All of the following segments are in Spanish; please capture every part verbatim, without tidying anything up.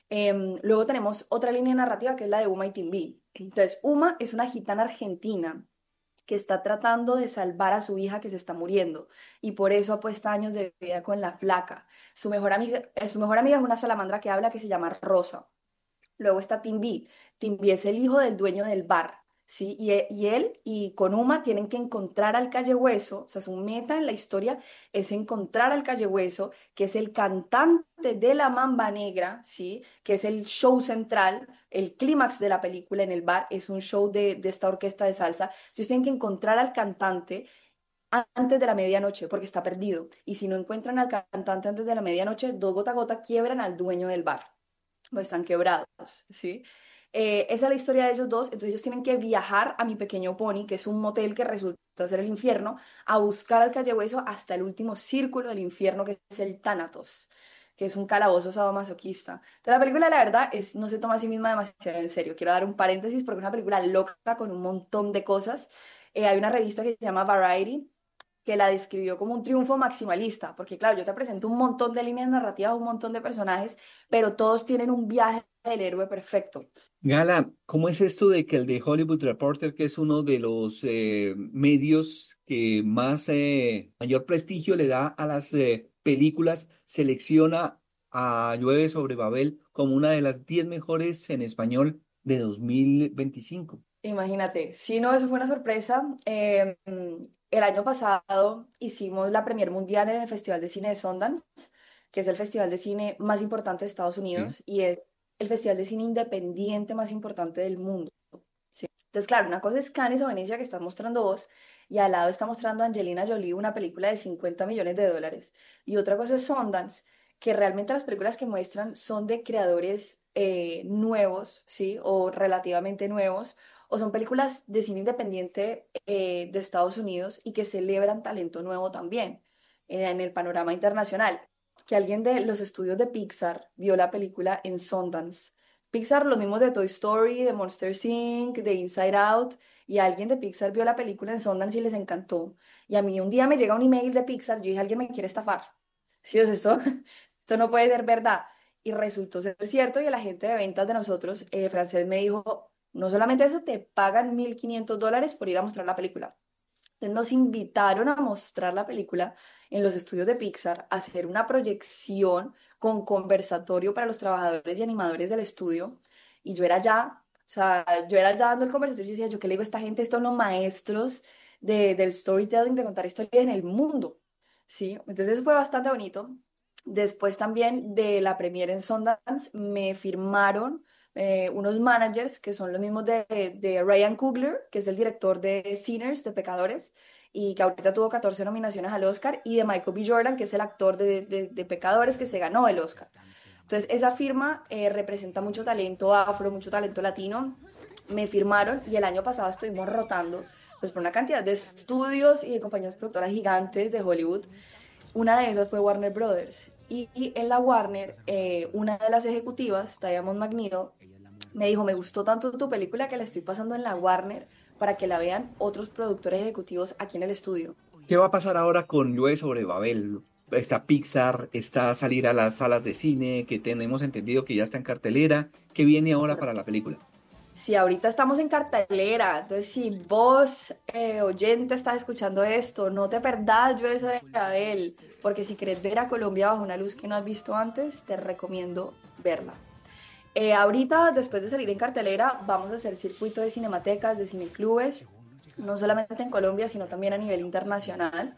Em, luego tenemos otra línea narrativa que es la de Uma y Timbi. Entonces, Uma es una gitana argentina que está tratando de salvar a su hija que se está muriendo y por eso apuesta años de vida con la flaca. Su mejor amiga, eh, su mejor amiga es una salamandra que habla que se llama Rosa. Luego está Timbi. Timbi es el hijo del dueño del bar, ¿sí? Y, e- y él y Konuma tienen que encontrar al Calle Hueso, o sea, su meta en la historia es encontrar al Calle Hueso, que es el cantante de la Mamba Negra, ¿sí? Que es el show central, el clímax de la película en el bar, es un show de, de esta orquesta de salsa. Entonces tienen que encontrar al cantante a- antes de la medianoche, porque está perdido. Y si no encuentran al cantante antes de la medianoche, dos gota a gota quiebran al dueño del bar o están quebrados, ¿sí? Eh, esa es la historia de ellos dos, entonces ellos tienen que viajar a Mi Pequeño Pony, que es un motel que resulta ser el infierno, a buscar al Calle Hueso hasta el último círculo del infierno, que es el Tánatos, que es un calabozo sadomasoquista. Entonces la película, la verdad, es, no se toma a sí misma demasiado en serio. Quiero dar un paréntesis porque es una película loca con un montón de cosas. Eh, hay una revista que se llama Variety, que la describió como un triunfo maximalista, porque claro, yo te presento un montón de líneas narrativas, un montón de personajes, pero todos tienen un viaje del héroe perfecto. Gala, ¿cómo es esto de que el de Hollywood Reporter, que es uno de los eh, medios que más eh, mayor prestigio le da a las eh, películas, selecciona a Llueve sobre Babel como una de las diez mejores en español de dos mil veinticinco? Imagínate, si no, eso fue una sorpresa. Eh, el año pasado hicimos la premier mundial en el Festival de Cine de Sundance, que es el festival de cine más importante de Estados Sí. Unidos y es el festival de cine independiente más importante del mundo. ¿Sí? Entonces, claro, una cosa es Cannes o Venecia que estás mostrando vos y al lado está mostrando Angelina Jolie una película de cincuenta millones de dólares. Y otra cosa es Sundance, que realmente las películas que muestran son de creadores eh, nuevos, ¿sí? O relativamente nuevos, o son películas de cine independiente eh, de Estados Unidos y que celebran talento nuevo también en, en el panorama internacional. Que alguien de los estudios de Pixar vio la película en Sundance. Pixar, los mismos de Toy Story, de Monster inc, de Inside Out, y alguien de Pixar vio la película en Sundance y les encantó. Y a mí un día me llega un email de Pixar, yo dije, alguien me quiere estafar. ¿Sí es esto? Esto no puede ser verdad. Y resultó ser cierto y el agente de ventas de nosotros, eh, francés, me dijo, no solamente eso, te pagan mil quinientos dólares por ir a mostrar la película. Entonces nos invitaron a mostrar la película en los estudios de Pixar, a hacer una proyección con conversatorio para los trabajadores y animadores del estudio. Y yo era ya, o sea, yo era ya dando el conversatorio y decía, yo qué le digo a esta gente, estos son los maestros de, del storytelling, de contar historias en el mundo. ¿Sí? Entonces fue bastante bonito. Después también de la premiere en Sundance me firmaron eh, unos managers que son los mismos de, de Ryan Coogler, que es el director de Sinners, de Pecadores, y que ahorita tuvo catorce nominaciones al Oscar, y de Michael B. Jordan, que es el actor de, de- de Pecadores, que se ganó el Oscar. Entonces, esa firma eh, representa mucho talento afro, mucho talento latino. Me firmaron y el año pasado estuvimos rotando pues, por una cantidad de estudios y de compañías productoras gigantes de Hollywood. Una de esas fue Warner Brothers. Y, y en la Warner, eh, una de las ejecutivas, Diamond McNeil, me dijo, me gustó tanto tu película que la estoy pasando en la Warner para que la vean otros productores ejecutivos aquí en el estudio. ¿Qué va a pasar ahora con Llueve sobre Babel? Está Pixar, está a salir a las salas de cine, que tenemos entendido que ya está en cartelera. ¿Qué viene ahora para la película? Si ahorita estamos en cartelera, entonces si vos, eh, oyente, estás escuchando esto, no te perdás Yo de Abel, porque si querés ver a Colombia bajo una luz que no has visto antes, te recomiendo verla. Eh, ahorita, después de salir en cartelera, vamos a hacer circuito de cinematecas, de cineclubes, no solamente en Colombia, sino también a nivel internacional.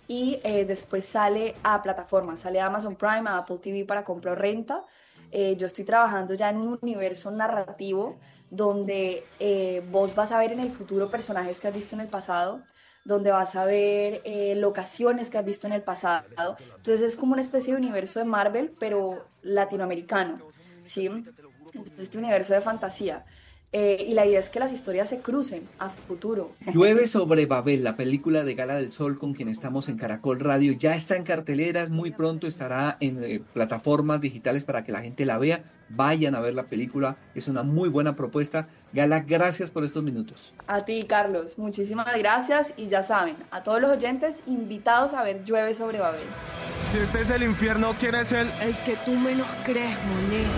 Y eh, después sale a plataformas, sale a Amazon Prime, a Apple T V para compra o renta. Eh, yo estoy trabajando ya en un universo narrativo donde eh, vos vas a ver en el futuro personajes que has visto en el pasado, donde vas a ver eh, locaciones que has visto en el pasado. Entonces es como una especie de universo de Marvel, pero latinoamericano, ¿sí? Este universo de fantasía. Eh, y la idea es que las historias se crucen a futuro. Llueve sobre Babel, la película de Gala del Sol con quien estamos en Caracol Radio, ya está en carteleras, muy pronto estará en eh, plataformas digitales para que la gente la vea. Vayan a ver la película, es una muy buena propuesta. Gala, gracias por estos minutos. A ti, Carlos, muchísimas gracias y ya saben, a todos los oyentes invitados a ver Llueve sobre Babel. Si este es el infierno, ¿quién es el...? El que tú menos crees, Monet.